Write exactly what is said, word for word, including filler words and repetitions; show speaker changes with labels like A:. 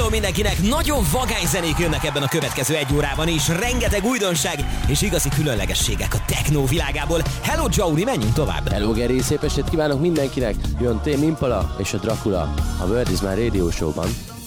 A: Hello mindenkinek! Nagyon vagány zenék jönnek ebben a következő egy órában is. Rengeteg újdonság és igazi különlegességek a techno világából. Hello Johnny, menjünk tovább!
B: Hello Geri, szép estét kívánok mindenkinek! Jön Tame Impala és a Dracula a World is My Radio Show-ban.